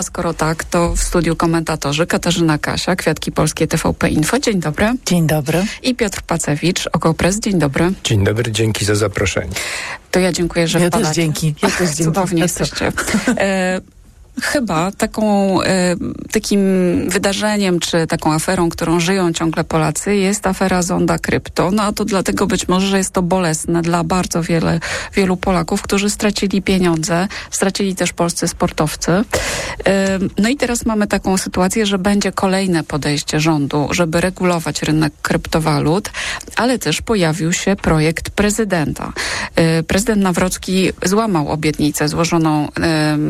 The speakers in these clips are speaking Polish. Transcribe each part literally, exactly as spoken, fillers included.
Skoro tak, to w studiu komentatorzy Katarzyna Kasia, Kwiatki Polskie, T V P Info. Dzień dobry. Dzień dobry. I Piotr Pacewicz, Okopres. Dzień dobry. Dzień dobry, dzięki za zaproszenie. To ja dziękuję, że ja wpadacie. Też dzięki. Ja też dzięki. Cudownie jesteście. E, Chyba taką, e, takim wydarzeniem, czy taką aferą, którą żyją ciągle Polacy, jest afera Zonda Krypto. No a to dlatego być może, że jest to bolesne dla bardzo wiele, wielu Polaków, którzy stracili pieniądze, stracili też polscy sportowcy. E, no i teraz mamy taką sytuację, że będzie kolejne podejście rządu, żeby regulować rynek kryptowalut, ale też pojawił się projekt prezydenta. E, prezydent Nawrocki złamał obietnicę złożoną e,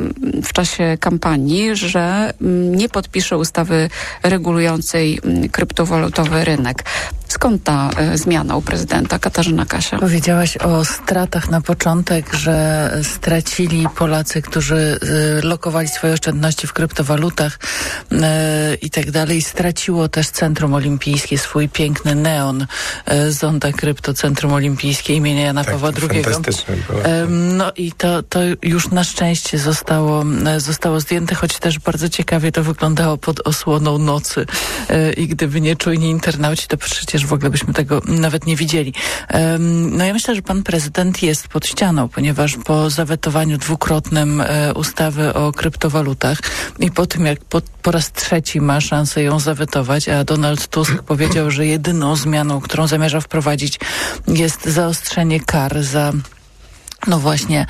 w czasie kampanii, że nie podpisze ustawy regulującej kryptowalutowy rynek. Skąd ta y, zmiana u prezydenta? Katarzyna Kasia. Powiedziałaś o stratach na początek, że stracili Polacy, którzy y, lokowali swoje oszczędności w kryptowalutach y, i tak dalej. Straciło też Centrum Olimpijskie swój piękny neon y, Zonda Krypto, Centrum Olimpijskie imienia Jana tak, Pawła drugiego. Fantastyczne było. Y, no i to, to już na szczęście zostało, y, zostało zdjęte, choć też bardzo ciekawie to wyglądało pod osłoną nocy y, i gdyby nie czujni internauci, to przecież w ogóle byśmy tego nawet nie widzieli. Um, no ja myślę, że pan prezydent jest pod ścianą, ponieważ po zawetowaniu dwukrotnym e, ustawy o kryptowalutach i po tym, jak po, po raz trzeci ma szansę ją zawetować, a Donald Tusk powiedział, że jedyną zmianą, którą zamierza wprowadzić, jest zaostrzenie kar za no właśnie,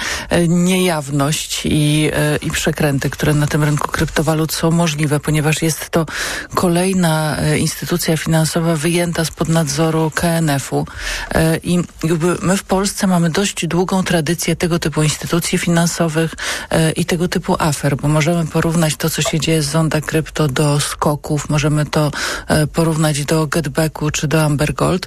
niejawność i, i przekręty, które na tym rynku kryptowalut są możliwe, ponieważ jest to kolejna instytucja finansowa wyjęta spod nadzoru K N F u. I jakby my w Polsce mamy dość długą tradycję tego typu instytucji finansowych i tego typu afer, bo możemy porównać to, co się dzieje z Zonda Krypto do skoków, możemy to porównać do Getbacku czy do Amber Gold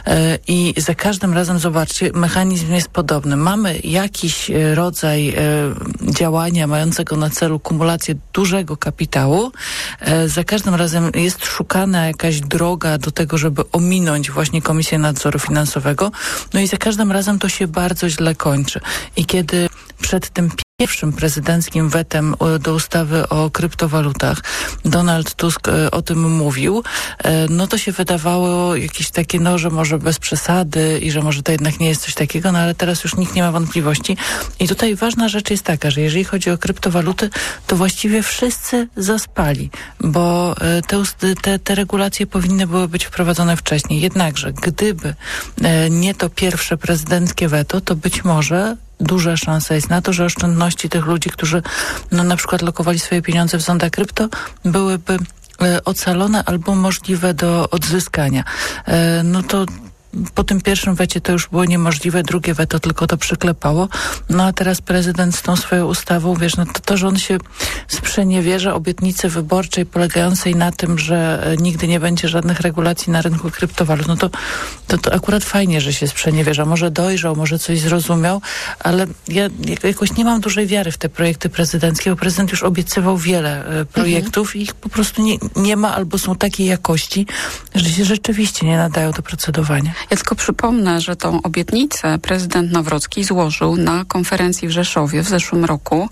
i za każdym razem, zobaczcie, mechanizm jest podobny. Mamy jakiś rodzaj e, działania mającego na celu kumulację dużego kapitału. E, za każdym razem jest szukana jakaś droga do tego, żeby ominąć właśnie Komisję Nadzoru Finansowego. No i za każdym razem to się bardzo źle kończy. I kiedy przed tym pierwszym prezydenckim wetem do ustawy o kryptowalutach Donald Tusk o tym mówił, no to się wydawało jakieś takie, no, że może bez przesady i że może to jednak nie jest coś takiego, no ale teraz już nikt nie ma wątpliwości. I tutaj ważna rzecz jest taka, że jeżeli chodzi o kryptowaluty, to właściwie wszyscy zaspali, bo te, te, te regulacje powinny były być wprowadzone wcześniej. Jednakże, gdyby nie to pierwsze prezydenckie weto, to być może duża szansa jest na to, że oszczędności tych ludzi, którzy no, na przykład lokowali swoje pieniądze w Zonda Krypto, byłyby e, ocalone albo możliwe do odzyskania. E, no to po tym pierwszym wecie to już było niemożliwe, drugie weto tylko to przyklepało. No a teraz prezydent z tą swoją ustawą, wiesz, no to, to że on się sprzeniewierza obietnicy wyborczej polegającej na tym, że nigdy nie będzie żadnych regulacji na rynku kryptowalut, no to, to, to akurat fajnie, że się sprzeniewierza. Może dojrzał, może coś zrozumiał, ale ja jakoś nie mam dużej wiary w te projekty prezydenckie, bo prezydent już obiecywał wiele e, projektów mhm. i ich po prostu nie, nie ma albo są takiej jakości, że się rzeczywiście nie nadają do procedowania. Ja tylko przypomnę, że tą obietnicę prezydent Nawrocki złożył na konferencji w Rzeszowie w zeszłym roku.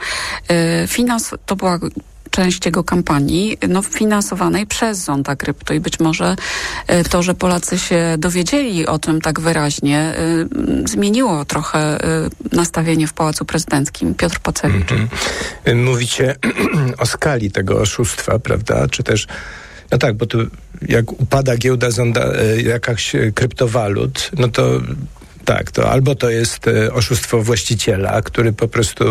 Finans, to była część jego kampanii, no, finansowanej przez Zonda Krypto i być może to, że Polacy się dowiedzieli o tym tak wyraźnie, y, zmieniło trochę y, nastawienie w Pałacu Prezydenckim. Piotr Pacewicz. Mm-hmm. Mówicie o skali tego oszustwa, prawda? Czy też no tak, bo tu jak upada giełda zonda, jakaś kryptowalut, no to tak, to albo to jest oszustwo właściciela, który po prostu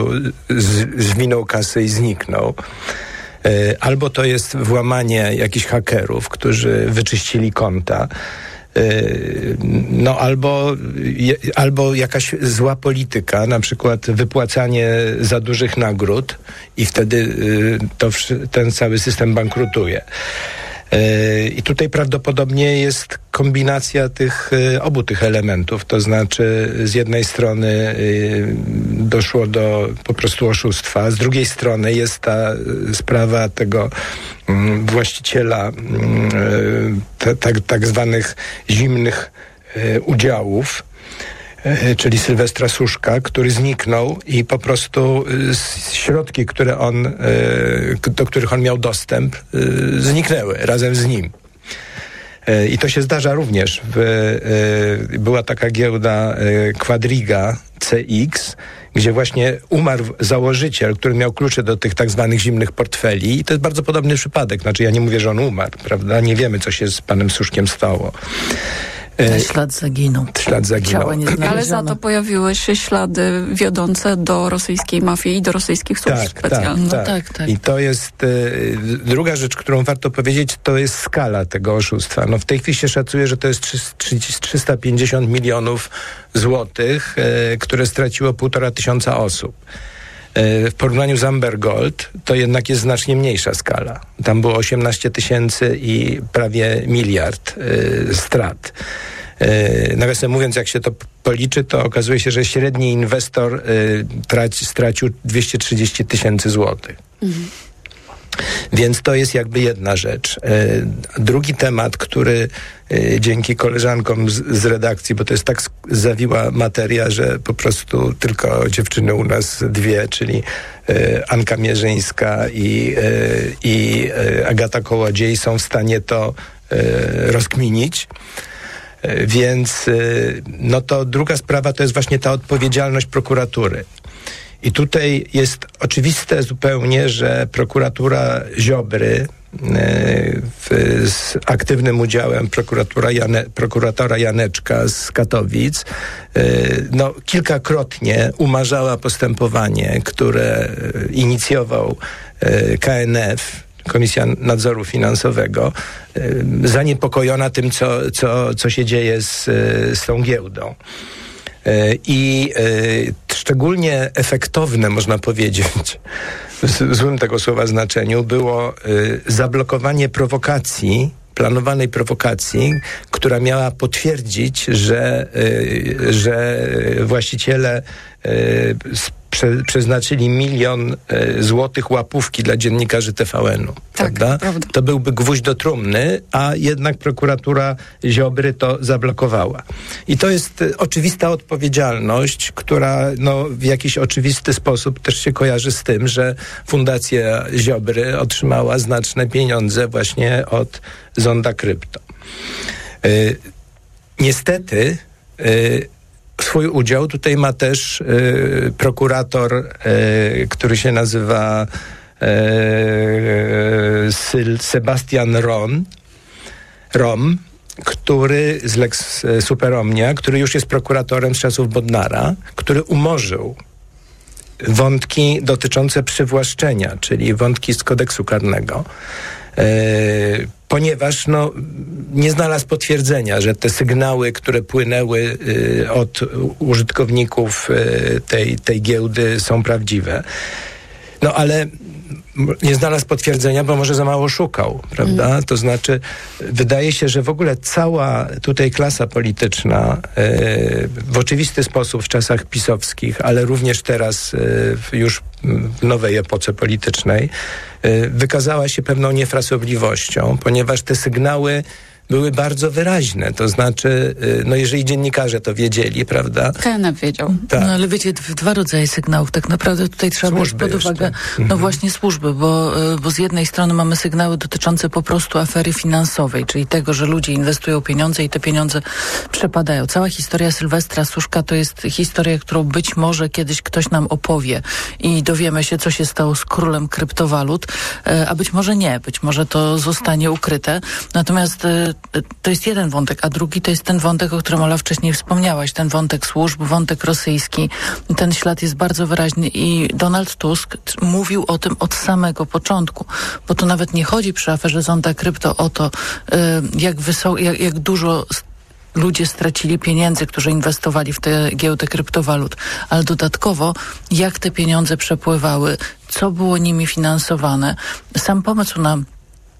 z, zwinął kasę i zniknął, albo to jest włamanie jakichś hakerów, którzy wyczyścili konta. No albo, albo jakaś zła polityka, na przykład wypłacanie za dużych nagród i wtedy to, ten cały system bankrutuje. I tutaj prawdopodobnie jest kombinacja tych obu tych elementów, to znaczy z jednej strony doszło do po prostu oszustwa, z drugiej strony jest ta sprawa tego właściciela tak, tak zwanych zimnych udziałów, czyli Sylwestra Suszka, który zniknął i po prostu środki, które on, do których on miał dostęp, zniknęły razem z nim. I to się zdarza również. W, była taka giełda Quadriga C X, gdzie właśnie umarł założyciel, który miał klucze do tych tak zwanych zimnych portfeli. I to jest bardzo podobny przypadek. Znaczy ja nie mówię, że on umarł, prawda? Nie wiemy, co się z panem Suszkiem stało. Ślad zaginął. Ślad zaginął. Ciała nie Ale za to pojawiły się ślady wiodące do rosyjskiej mafii i do rosyjskich służb tak, specjalnych. Tak, tak. No tak, tak. I to jest y, druga rzecz, którą warto powiedzieć, to jest skala tego oszustwa. No w tej chwili się szacuje, że to jest trzysta pięćdziesiąt milionów złotych, y, które straciło półtora tysiąca osób. W porównaniu z Amber Gold to jednak jest znacznie mniejsza skala. Tam było osiemnaście tysięcy i prawie miliard y, strat. Y, nawiasem mówiąc, jak się to policzy, to okazuje się, że średni inwestor y, traci, stracił dwieście trzydzieści tysięcy złotych. Mhm. Więc to jest jakby jedna rzecz. Drugi temat, który dzięki koleżankom z, z redakcji, bo to jest tak zawiła materia, że po prostu tylko dziewczyny u nas dwie, czyli Anka Mierzyńska i, i Agata Kołodziej są w stanie to rozkminić. Więc no to druga sprawa to jest właśnie ta odpowiedzialność prokuratury. I tutaj jest oczywiste zupełnie, że prokuratura Ziobry w, z aktywnym udziałem prokuratura Jane, prokuratora Janeczka z Katowic no, kilkakrotnie umarzała postępowanie, które inicjował K N F, Komisja Nadzoru Finansowego, zaniepokojona tym, co, co, co się dzieje z, z tą giełdą. I e, szczególnie efektowne, można powiedzieć, w złym tego słowa znaczeniu, było e, zablokowanie prowokacji, planowanej prowokacji, która miała potwierdzić, że, e, że właściciele e, Prze, przeznaczyli milion e, złotych łapówki dla dziennikarzy T V N-u. Tak, prawda? prawda. To byłby gwóźdź do trumny, a jednak prokuratura Ziobry to zablokowała. I to jest e, oczywista odpowiedzialność, która no, w jakiś oczywisty sposób też się kojarzy z tym, że Fundacja Ziobry otrzymała znaczne pieniądze właśnie od Zonda Krypto. E, niestety e, swój udział tutaj ma też y, prokurator, y, który się nazywa y, Syl, Sebastian Ron, Rom, który z Lex Superomnia, który już jest prokuratorem z czasów Bodnara, który umorzył wątki dotyczące przywłaszczenia, czyli wątki z kodeksu karnego. Y, ponieważ no, nie znalazł potwierdzenia, że te sygnały, które płynęły y, od użytkowników y, tej, tej giełdy są prawdziwe. No ale nie znalazł potwierdzenia, bo może za mało szukał, prawda? Mm. To znaczy, wydaje się, że w ogóle cała tutaj klasa polityczna y, w oczywisty sposób w czasach pisowskich, ale również teraz y, już w nowej epoce politycznej y, wykazała się pewną niefrasobliwością, ponieważ te sygnały były bardzo wyraźne. To znaczy, no jeżeli dziennikarze to wiedzieli, prawda? K N F wiedział. Tak. No ale wiecie, dwa rodzaje sygnałów. Tak naprawdę tutaj trzeba brać pod uwagę, jeszcze. no Mhm. właśnie służby, bo, bo z jednej strony mamy sygnały dotyczące po prostu afery finansowej, czyli tego, że ludzie inwestują pieniądze i te pieniądze przepadają. Cała historia Sylwestra Suszka to jest historia, którą być może kiedyś ktoś nam opowie i dowiemy się, co się stało z królem kryptowalut, a być może nie. Być może to zostanie ukryte. Natomiast to jest jeden wątek, a drugi to jest ten wątek, o którym Ola wcześniej wspomniałaś, ten wątek służb, wątek rosyjski. Ten ślad jest bardzo wyraźny i Donald Tusk mówił o tym od samego początku, bo to nawet nie chodzi przy aferze Zonda Krypto o to, jak, wysok- jak, jak dużo ludzie stracili pieniędzy, którzy inwestowali w tę giełdę kryptowalut, ale dodatkowo jak te pieniądze przepływały, co było nimi finansowane. Sam pomysł na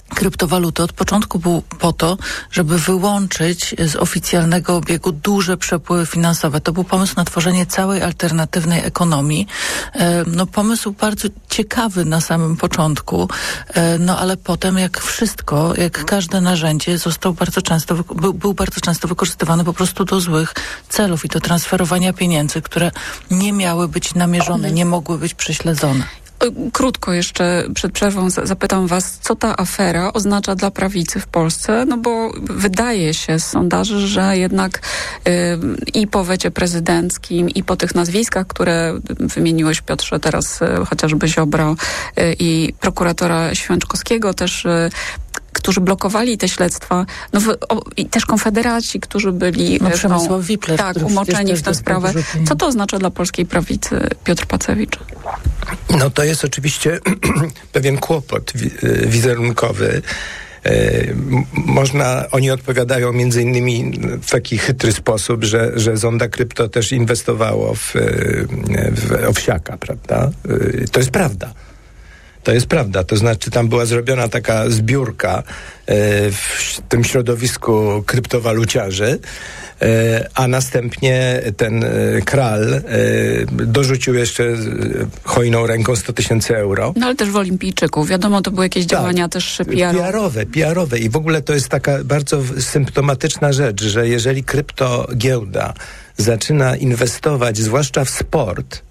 kryptowaluty od początku był po to, żeby wyłączyć z oficjalnego obiegu duże przepływy finansowe. To był pomysł na tworzenie całej alternatywnej ekonomii. No pomysł bardzo ciekawy na samym początku, no ale potem jak wszystko, jak każde narzędzie został bardzo często, był, był bardzo często wykorzystywany po prostu do złych celów i do transferowania pieniędzy, które nie miały być namierzone, nie mogły być prześledzone. Krótko jeszcze przed przerwą zapytam was, co ta afera oznacza dla prawicy w Polsce, no bo wydaje się z sondaży, że jednak y, i po wecie prezydenckim, i po tych nazwiskach, które wymieniłeś, Piotrze, teraz y, chociażby Ziobro y, i prokuratora Święczkowskiego też, y, którzy blokowali te śledztwa, no w, o, i też konfederaci, którzy byli no, Przemysław Wipler, tak, umoczeni w tę sprawę. Co to oznacza dla polskiej prawicy, Piotr Pacewicz? No to jest oczywiście pewien kłopot wi- wizerunkowy. E, można, oni odpowiadają między innymi w taki chytry sposób, że, że Zonda Krypto też inwestowało w, w Owsiaka, prawda? E, to jest prawda. To jest prawda, to znaczy tam była zrobiona taka zbiórka e, w tym środowisku kryptowaluciarzy, e, a następnie ten e, kral e, dorzucił jeszcze hojną ręką sto tysięcy euro. No ale też w olimpijczyków. Wiadomo, to były jakieś tak, działania też P R owe. P R owe, P R owe. I w ogóle to jest taka bardzo symptomatyczna rzecz, że jeżeli kryptogiełda zaczyna inwestować, zwłaszcza w sport,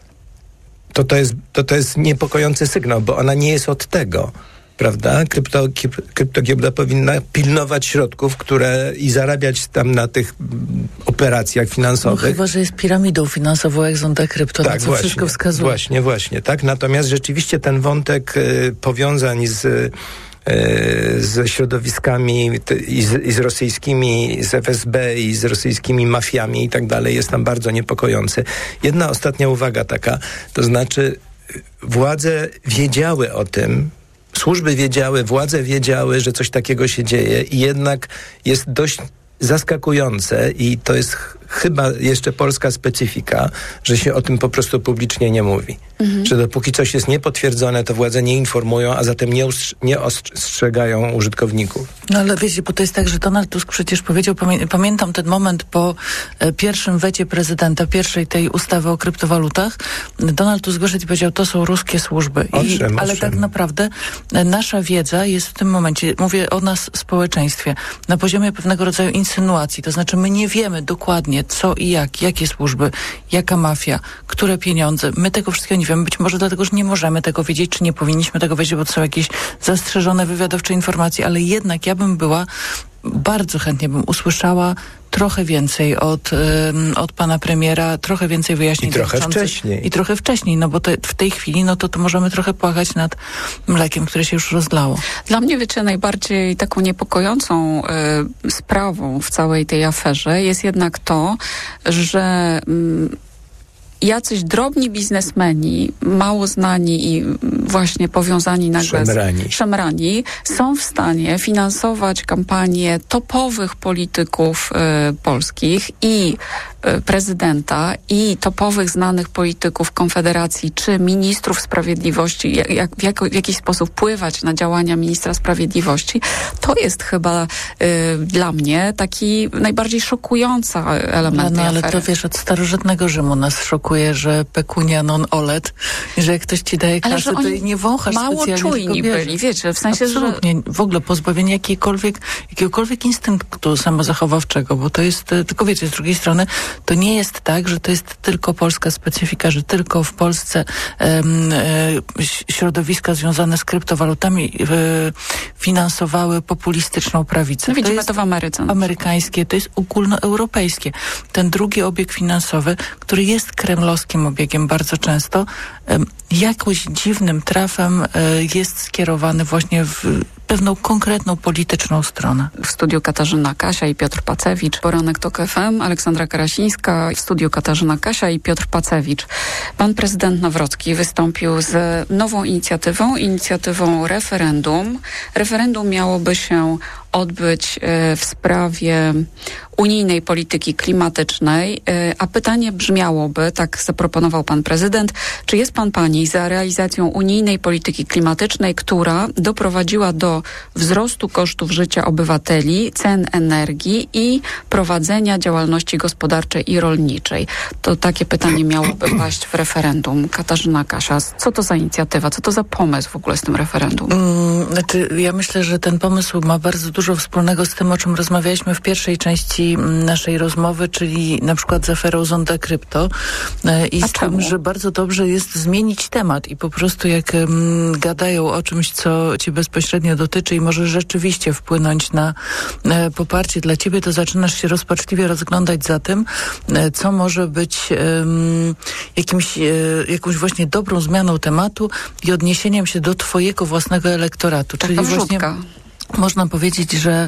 to to jest, to to jest niepokojący sygnał, bo ona nie jest od tego, prawda? Krypto, kryptogiełda powinna pilnować środków, które i zarabiać tam na tych operacjach finansowych. No, chyba, że jest piramidą finansową, jak Zonda Krypto, tak, na co właśnie, wszystko wskazuje. Właśnie, właśnie, tak. Natomiast rzeczywiście ten wątek y, powiązań z ze środowiskami i z, i z rosyjskimi, z F S B i z rosyjskimi mafiami i tak dalej jest tam bardzo niepokojący. Jedna ostatnia uwaga taka, to znaczy władze wiedziały o tym, służby wiedziały, władze wiedziały, że coś takiego się dzieje i jednak jest dość zaskakujące i to jest ch- chyba jeszcze polska specyfika, że się o tym po prostu publicznie nie mówi. Mhm. Że dopóki coś jest niepotwierdzone, to władze nie informują, a zatem nie, ustrz- nie ostrzegają użytkowników. No ale wiecie, bo to jest tak, że Donald Tusk przecież powiedział, pamię- pamiętam ten moment po e, pierwszym wecie prezydenta, pierwszej tej ustawy o kryptowalutach, Donald Tusk wyszedł i powiedział, to są ruskie służby. I, owszem, ale owszem. tak naprawdę e, nasza wiedza jest w tym momencie, mówię o nas społeczeństwie, na poziomie pewnego rodzaju insynuacji, to znaczy my nie wiemy dokładnie co i jak, jakie służby, jaka mafia, które pieniądze. My tego wszystkiego nie wiemy. Być może dlatego, że nie możemy tego wiedzieć, czy nie powinniśmy tego wiedzieć, bo to są jakieś zastrzeżone wywiadowcze informacje, ale jednak ja bym była, bardzo chętnie bym usłyszała trochę więcej od, um, od pana premiera, trochę więcej wyjaśnień. I trochę wcześniej. I trochę wcześniej, no bo te, w tej chwili, no to, to możemy trochę płakać nad mlekiem, które się już rozlało. Dla mnie, wiecie, najbardziej taką niepokojącą y, sprawą w całej tej aferze jest jednak to, że y, jacyś drobni biznesmeni, mało znani i właśnie powiązani nagle szemrani. z szemrani, są w stanie finansować kampanie topowych polityków y, polskich i y, prezydenta i topowych znanych polityków Konfederacji czy ministrów sprawiedliwości, jak, jak, w, jak, w jakiś sposób wpływać na działania ministra sprawiedliwości. To jest chyba y, dla mnie taki najbardziej szokujący element no, tej ale afery. to wiesz, od starożytnego Rzymu nas szokuje, że pecunia non olet, że jak ktoś ci daje kasę, to nie wąchasz mało specjalnie. Mało czujni byli, wiecie, w sensie, absolutnie, że... w ogóle pozbawienie jakiejkolwiek, jakiegokolwiek instynktu samozachowawczego, bo to jest, tylko wiecie, z drugiej strony, to nie jest tak, że to jest tylko polska specyfika, że tylko w Polsce um, e, środowiska związane z kryptowalutami e, finansowały populistyczną prawicę. No, widzimy to, jest to w Ameryce. Amerykańskie, to jest ogólnoeuropejskie. Ten drugi obieg finansowy, który jest kremlowskim obiegiem bardzo często, jakoś dziwnym trafem jest skierowany właśnie w pewną konkretną polityczną stronę. W studiu Katarzyna Kasia i Piotr Pacewicz, Poranek Tok F M, Aleksandra Karasińska, w studiu Katarzyna Kasia i Piotr Pacewicz. Pan prezydent Nawrocki wystąpił z nową inicjatywą, inicjatywą referendum. Referendum miałoby się odbyć w sprawie unijnej polityki klimatycznej, a pytanie brzmiałoby, tak zaproponował pan prezydent, czy jest pan pani za realizacją unijnej polityki klimatycznej, która doprowadziła do wzrostu kosztów życia obywateli, cen energii i prowadzenia działalności gospodarczej i rolniczej? To takie pytanie miałoby paść w referendum. Katarzyna Kasia, co to za inicjatywa, co to za pomysł w ogóle z tym referendum? Hmm, znaczy, ja myślę, że ten pomysł ma bardzo dużo wspólnego z tym, o czym rozmawialiśmy w pierwszej części naszej rozmowy, czyli na przykład z aferą Zonda Krypto i A z czemu? tym, że bardzo dobrze jest zmienić temat i po prostu jak um, gadają o czymś, co cię bezpośrednio dotyczy i może rzeczywiście wpłynąć na e, poparcie dla ciebie, to zaczynasz się rozpaczliwie rozglądać za tym, e, co może być um, jakimś, e, jakąś właśnie dobrą zmianą tematu i odniesieniem się do twojego własnego elektoratu. Taka czyli wrzutka. właśnie można powiedzieć, że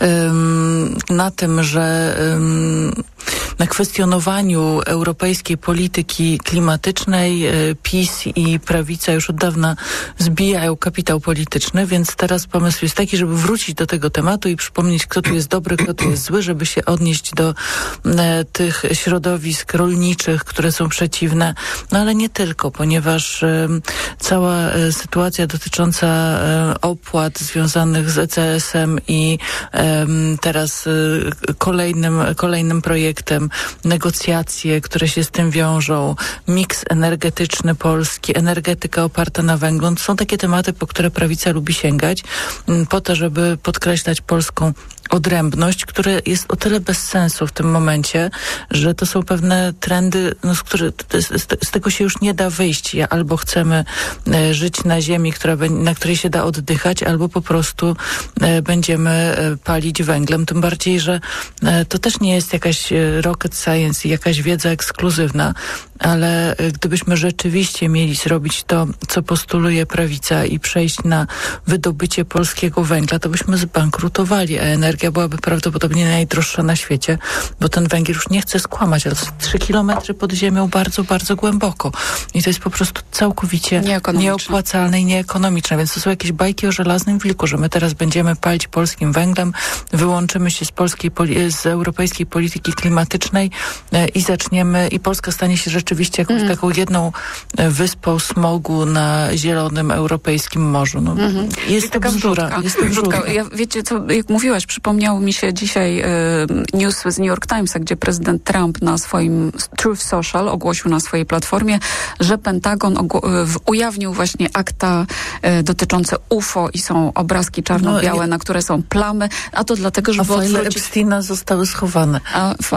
um, na tym, że um, na kwestionowaniu europejskiej polityki klimatycznej y, PiS i prawica już od dawna zbijają kapitał polityczny, więc teraz pomysł jest taki, żeby wrócić do tego tematu i przypomnieć, kto tu jest dobry, kto tu jest zły, żeby się odnieść do y, tych środowisk rolniczych, które są przeciwne, no ale nie tylko, ponieważ y, cała y, sytuacja dotycząca y, opłat związanych z E C S-em i um, teraz y, kolejnym, kolejnym projektem, negocjacje, które się z tym wiążą, miks energetyczny polski, energetyka oparta na węglu. To są takie tematy, po które prawica lubi sięgać, m, po to, żeby podkreślać polską odrębność, które jest o tyle bez sensu w tym momencie, że to są pewne trendy, no, z, które, z, z tego się już nie da wyjść. Ja albo chcemy e, żyć na ziemi, która, na której się da oddychać, albo po prostu e, będziemy e, palić węglem. Tym bardziej, że e, to też nie jest jakaś e, rocket science i jakaś wiedza ekskluzywna, ale e, gdybyśmy rzeczywiście mieli zrobić to, co postuluje prawica i przejść na wydobycie polskiego węgla, to byśmy zbankrutowali, a energia byłaby prawdopodobnie najdroższa na świecie, bo ten węgiel już nie chce skłamać, ale to jest trzy kilometry pod ziemią bardzo, bardzo głęboko. I to jest po prostu całkowicie nieopłacalne i nieekonomiczne. Więc to są jakieś bajki o żelaznym wilku, że my teraz będziemy palić polskim węglem, wyłączymy się z polskiej, z europejskiej polityki klimatycznej e, i zaczniemy, i Polska stanie się rzeczywiście jakąś mm. taką jedną wyspą smogu na zielonym europejskim morzu. No, mm-hmm. Jest to bzdura. Jest to bzdura. Ja, wiecie co, jak mówiłaś, przypomniał mi się dzisiaj y, news z New York Timesa, gdzie prezydent Trump na swoim Truth Social ogłosił na swojej platformie, że Pentagon ogło- w, ujawnił właśnie akta y, dotyczące U F O i są obrazki czarno-białe, no, ja... na które są plamy, a to dlatego, że... A fajle odwrócić... Epsteina zostały schowane. A, f, y,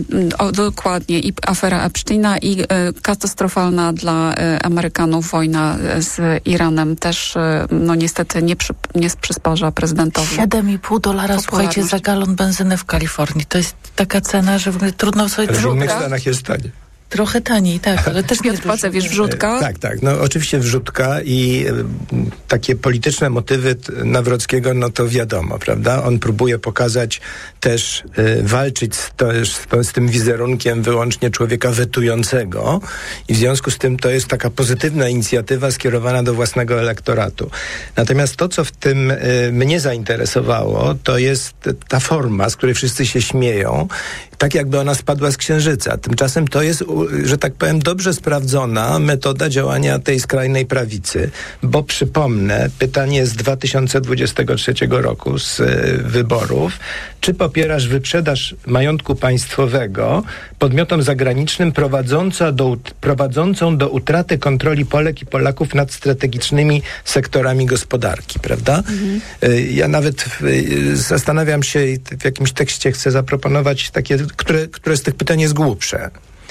o, dokładnie. I afera Epsteina i y, katastrofalna dla y, Amerykanów wojna z Iranem też, y, no niestety nie, przy, nie przysparza prezydentowi. siedem i pół dolara, słuchajcie, za galon benzyny w Kalifornii. To jest taka cena, że w ogóle trudno sobie... Ale w innych Stanach jest taniej. Trochę taniej, tak, ale też Piotr Pace, wiesz, wrzutka? E, tak, tak, no oczywiście wrzutka i e, takie polityczne motywy Nawrockiego, no to wiadomo, prawda? On próbuje pokazać też, e, walczyć z, to, z, z tym wizerunkiem wyłącznie człowieka wetującego i w związku z tym to jest taka pozytywna inicjatywa skierowana do własnego elektoratu. Natomiast to, co w tym e, mnie zainteresowało, to jest ta forma, z której wszyscy się śmieją, tak jakby ona spadła z księżyca. Tymczasem to jest, że tak powiem, dobrze sprawdzona metoda działania tej skrajnej prawicy, bo przypomnę, pytanie z dwa tysiące dwudziestego trzeciego roku z y, wyborów, czy popierasz wyprzedaż majątku państwowego podmiotom zagranicznym prowadząca do, prowadzącą do utraty kontroli Polek i Polaków nad strategicznymi sektorami gospodarki, prawda? Mhm. Y, ja nawet y, zastanawiam się i w jakimś tekście chcę zaproponować takie, które, które z tych pytań jest głupsze.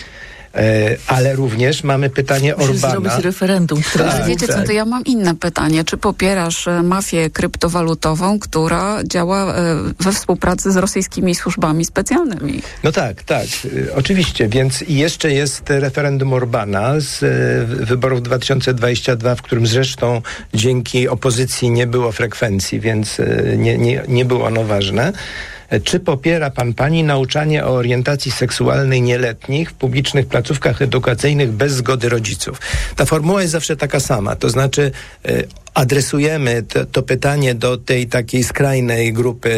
E, ale również mamy pytanie Musisz Orbana. zrobić referendum. Tak, ale wiecie tak. co, to ja mam inne pytanie. Czy popierasz mafię kryptowalutową, która działa we współpracy z rosyjskimi służbami specjalnymi? No tak, tak. E, oczywiście. Więc i jeszcze jest referendum Orbana z e, wyborów dwa tysiące dwudziestego drugiego, w którym zresztą dzięki opozycji nie było frekwencji, więc e, nie, nie, nie było ono ważne. Czy popiera pan, pani nauczanie o orientacji seksualnej nieletnich w publicznych placówkach edukacyjnych bez zgody rodziców? Ta formuła jest zawsze taka sama, to znaczy y, adresujemy to, to pytanie do tej takiej skrajnej grupy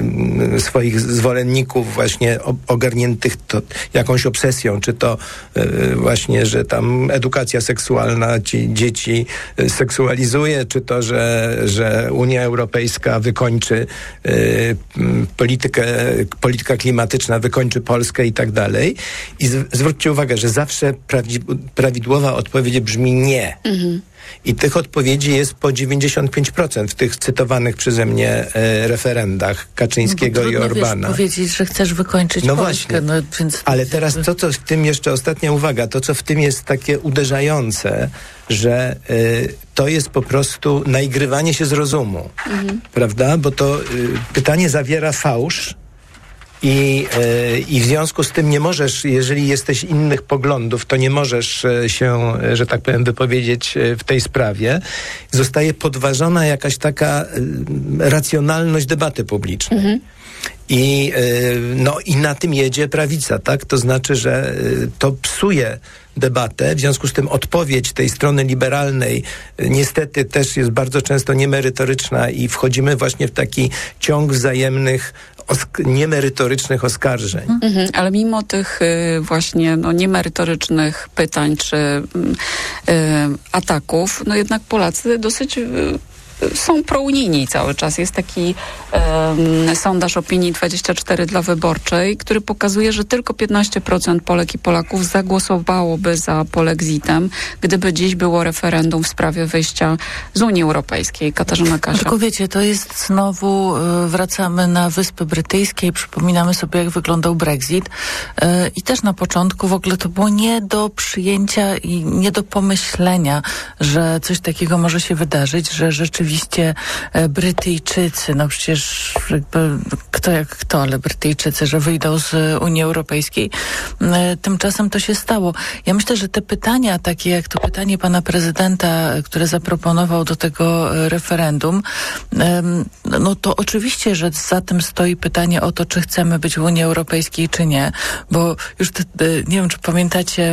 swoich zwolenników właśnie ogarniętych to jakąś obsesją, czy to y, właśnie, że tam edukacja seksualna ci dzieci seksualizuje, czy to, że, że Unia Europejska wykończy y, politykę, polityka klimatyczna wykończy Polskę i tak dalej. I z, zwróćcie uwagę, że zawsze prawdzi- prawidłowa odpowiedź brzmi nie. Mhm. I tych odpowiedzi jest po dziewięćdziesiąt pięć procent w tych cytowanych przeze mnie e, referendach Kaczyńskiego no i Orbana. Wiesz, powiedzieć, że chcesz wykończyć no Polskę. Właśnie. No więc... Ale teraz to, co w tym jeszcze, ostatnia uwaga, to, co w tym jest takie uderzające, że y, to jest po prostu naigrywanie się z rozumu. Mhm. Prawda? Bo to y, pytanie zawiera fałsz, I, yy, I w związku z tym nie możesz, jeżeli jesteś innych poglądów, to nie możesz się, że tak powiem, wypowiedzieć w tej sprawie. Zostaje podważona jakaś taka yy, racjonalność debaty publicznej. Mhm. I, yy, no, i na tym jedzie prawica, tak? To znaczy, że yy, to psuje debatę, w związku z tym odpowiedź tej strony liberalnej yy, niestety też jest bardzo często niemerytoryczna i wchodzimy właśnie w taki ciąg wzajemnych Osk- niemerytorycznych oskarżeń. Mhm, ale mimo tych y, właśnie no, niemerytorycznych pytań czy y, y, ataków, no jednak Polacy dosyć y, są prounijni cały czas. Jest taki um, sondaż opinii dwadzieścia cztery dla Wyborczej, który pokazuje, że tylko piętnaście procent Polek i Polaków zagłosowałoby za polexitem, gdyby dziś było referendum w sprawie wyjścia z Unii Europejskiej. Katarzyna Kasia. Tylko wiecie, to jest znowu, y, wracamy na Wyspy Brytyjskie, przypominamy sobie, jak wyglądał Brexit y, i też na początku w ogóle to było nie do przyjęcia i nie do pomyślenia, że coś takiego może się wydarzyć, że rzeczywiście Oczywiście Brytyjczycy, no przecież jakby kto jak kto, ale Brytyjczycy, że wyjdą z Unii Europejskiej. Tymczasem to się stało. Ja myślę, że te pytania, takie jak to pytanie pana prezydenta, które zaproponował do tego referendum, no to oczywiście, że za tym stoi pytanie o to, czy chcemy być w Unii Europejskiej, czy nie. Bo już te, nie wiem, czy pamiętacie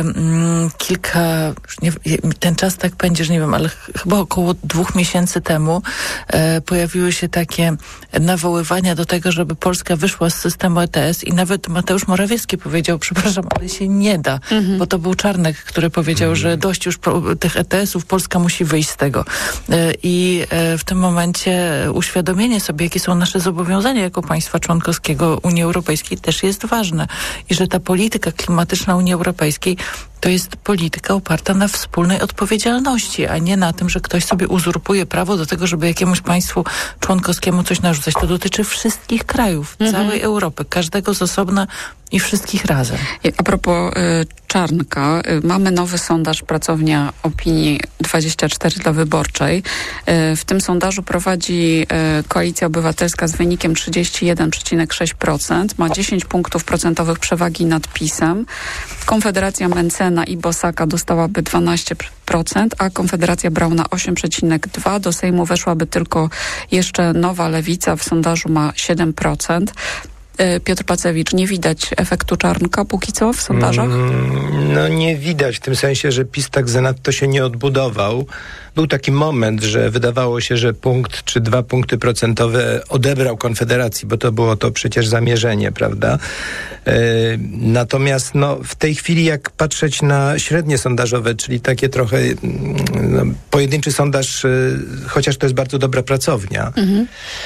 kilka, nie, ten czas tak pędzi, że nie wiem, ale chyba około dwóch miesięcy temu e, pojawiły się takie nawoływania do tego, żeby Polska wyszła z systemu E T S i nawet Mateusz Morawiecki powiedział, przepraszam, ale się nie da, mhm. bo to był Czarnek, który powiedział, mhm. że dość już pro, tych E T S-ów, Polska musi wyjść z tego. E, I e, w tym momencie uświadomienie sobie, jakie są nasze zobowiązania jako państwa członkowskiego Unii Europejskiej też jest ważne. I że ta polityka klimatyczna Unii Europejskiej to jest polityka oparta na wspólnej odpowiedzialności, a nie na tym, że ktoś sobie uzurpuje prawo do tego, żeby jakiemuś państwu członkowskiemu coś narzucać. To dotyczy wszystkich krajów, mhm. całej Europy, każdego z osobna i wszystkich razem. A propos y, Czarnka, y, mamy nowy sondaż Pracownia Opinii dwadzieścia cztery dla Wyborczej. Y, w tym sondażu prowadzi y, Koalicja Obywatelska z wynikiem trzydzieści jeden przecinek sześć procent. Ma dziesięć punktów procentowych przewagi nad PiS-em. Konfederacja Mencena i Bosaka dostałaby dwanaście procent, a Konfederacja Brauna osiem przecinek dwa procent. Do Sejmu weszłaby tylko jeszcze Nowa Lewica. W sondażu ma siedem procent. Piotr Pacewicz, nie widać efektu Czarnka póki co w sondażach? No nie widać, w tym sensie, że PiS tak zanadto się nie odbudował. Był taki moment, że wydawało się, że punkt czy dwa punkty procentowe odebrał Konfederacji, bo to było to przecież zamierzenie, prawda? E, natomiast no, w tej chwili, jak patrzeć na średnie sondażowe, czyli takie trochę no, pojedynczy sondaż, e, chociaż to jest bardzo dobra pracownia, mhm.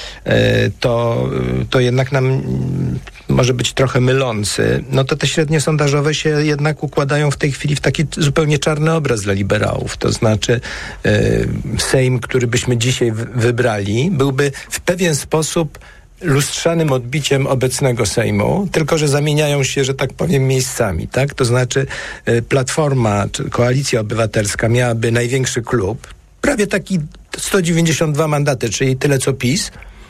e, to, to jednak nam może być trochę mylący, no to te średnie sondażowe się jednak układają w tej chwili w taki zupełnie czarny obraz dla liberałów. To znaczy e, Sejm, który byśmy dzisiaj w- wybrali, byłby w pewien sposób lustrzanym odbiciem obecnego Sejmu, tylko że zamieniają się, że tak powiem, miejscami, tak? To znaczy e, Platforma, czy Koalicja Obywatelska miałaby największy klub, prawie taki sto dziewięćdziesiąt dwa mandaty, czyli tyle co PiS,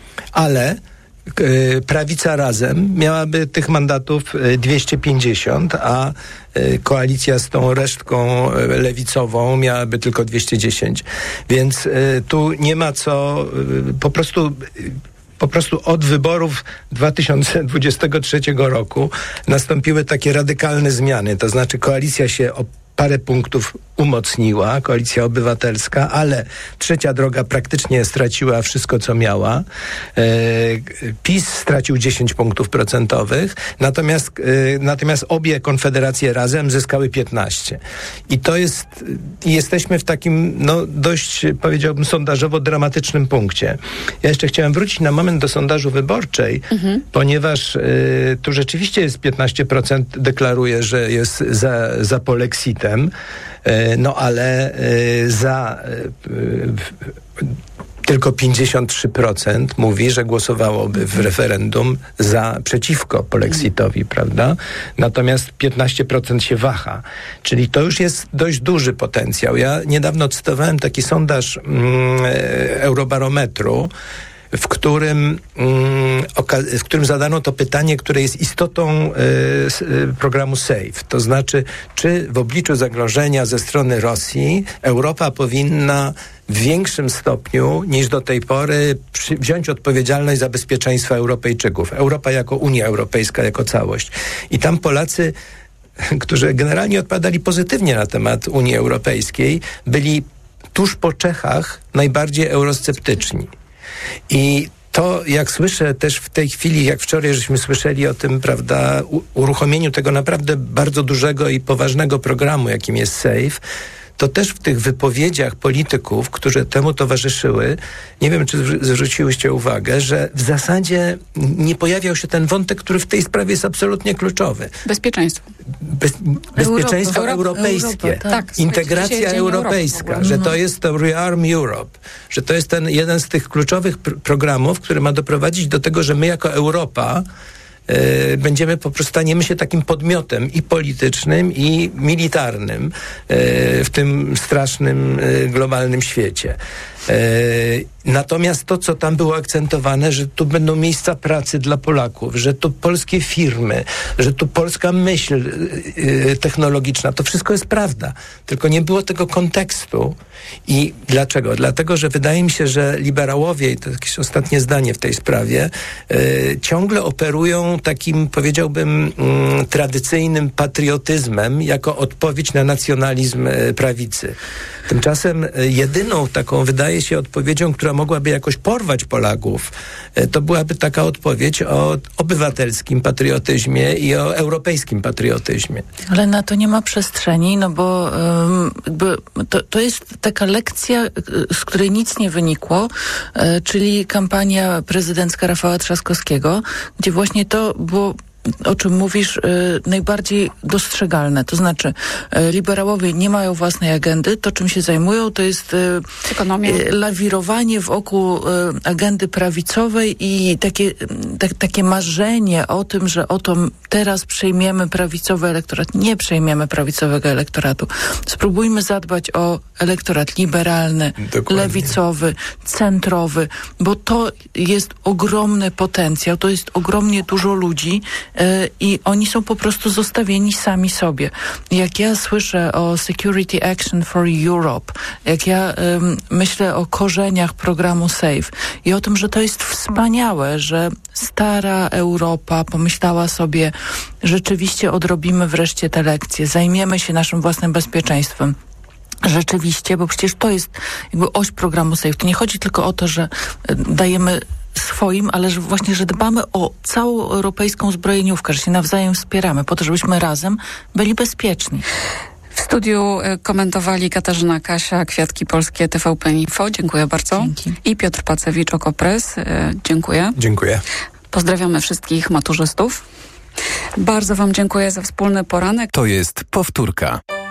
ale Prawica Razem miałaby tych mandatów dwieście pięćdziesiąt, a koalicja z tą resztką lewicową miałaby tylko dwieście dziesięć. Więc tu nie ma co, po prostu po prostu od wyborów dwa tysiące dwudziestego trzeciego roku nastąpiły takie radykalne zmiany, to znaczy koalicja się o parę punktów umocniła, Koalicja Obywatelska, ale Trzecia Droga praktycznie straciła wszystko, co miała. E, PiS stracił dziesięć punktów procentowych, natomiast, e, natomiast obie konfederacje razem zyskały piętnaście. I to jest, jesteśmy w takim, no dość, powiedziałbym, sondażowo dramatycznym punkcie. Ja jeszcze chciałem wrócić na moment do sondażu wyborczej, mhm. ponieważ e, tu rzeczywiście jest piętnaście procent deklaruje, że jest za, za polexitem. No ale za tylko pięćdziesiąt trzy procent mówi, że głosowałoby w referendum za przeciwko polexitowi, prawda? Natomiast piętnaście procent się waha. Czyli to już jest dość duży potencjał. Ja niedawno cytowałem taki sondaż mm, Eurobarometru, w którym, w którym zadano to pytanie, które jest istotą programu SAFE. To znaczy, czy w obliczu zagrożenia ze strony Rosji Europa powinna w większym stopniu niż do tej pory przy, wziąć odpowiedzialność za bezpieczeństwo Europejczyków. Europa jako Unia Europejska, jako całość. I tam Polacy, którzy generalnie odpowiadali pozytywnie na temat Unii Europejskiej, byli tuż po Czechach najbardziej eurosceptyczni. I to, jak słyszę też w tej chwili, jak wczoraj żeśmy słyszeli o tym, prawda, uruchomieniu tego naprawdę bardzo dużego i poważnego programu, jakim jest SAFE, to też w tych wypowiedziach polityków, którzy temu towarzyszyły, nie wiem, czy zwróciłyście uwagę, że w zasadzie nie pojawiał się ten wątek, który w tej sprawie jest absolutnie kluczowy. Bezpieczeństwo. Bez, bezpieczeństwo Europa, europejskie. Europa, tak. Integracja europejska, Europy, że to jest to Rearm Europe, że to jest ten jeden z tych kluczowych pr- programów, który ma doprowadzić do tego, że my jako Europa Yy, będziemy po prostu, staniemy się takim podmiotem i politycznym, i militarnym yy, w tym strasznym yy, globalnym świecie. Yy, natomiast to, co tam było akcentowane, że tu będą miejsca pracy dla Polaków, że tu polskie firmy, że tu polska myśl yy, technologiczna, to wszystko jest prawda. Tylko nie było tego kontekstu. I dlaczego? Dlatego, że wydaje mi się, że liberałowie, i to jakieś ostatnie zdanie w tej sprawie, yy, ciągle operują takim, powiedziałbym, yy, tradycyjnym patriotyzmem jako odpowiedź na nacjonalizm yy, prawicy. Tymczasem yy, jedyną taką, wydaje się, odpowiedzią, która mogłaby jakoś porwać Polaków, yy, to byłaby taka odpowiedź o obywatelskim patriotyzmie i o europejskim patriotyzmie. Ale na to nie ma przestrzeni, no bo yy, jakby to, to jest taka lekcja, z której nic nie wynikło, yy, czyli kampania prezydencka Rafała Trzaskowskiego, gdzie właśnie to było, o czym mówisz, y, najbardziej dostrzegalne. To znaczy, y, liberałowie nie mają własnej agendy. To, czym się zajmują, to jest y, y, lawirowanie wokół y, agendy prawicowej i takie, tak, takie marzenie o tym, że oto teraz przejmiemy prawicowy elektorat. Nie przejmiemy prawicowego elektoratu. Spróbujmy zadbać o elektorat liberalny, Dokładnie. lewicowy, centrowy, bo to jest ogromny potencjał. To jest ogromnie dużo ludzi, i oni są po prostu zostawieni sami sobie. Jak ja słyszę o Security Action for Europe, jak ja um, myślę o korzeniach programu SAFE i o tym, że to jest wspaniałe, że stara Europa pomyślała sobie, rzeczywiście odrobimy wreszcie te lekcje, zajmiemy się naszym własnym bezpieczeństwem. Rzeczywiście, bo przecież to jest jakby oś programu SAFE. To nie chodzi tylko o to, że dajemy swoim, ale że właśnie, że dbamy o całą europejską zbrojeniówkę, że się nawzajem wspieramy po to, żebyśmy razem byli bezpieczni. W studiu komentowali Katarzyna Kasia, Kwiatki Polskie, T V P Info. Dziękuję bardzo. Dzięki. I Piotr Pacewicz, Okopres. Dziękuję. Dziękuję. Pozdrawiamy wszystkich maturzystów. Bardzo wam dziękuję za wspólny poranek. To jest powtórka.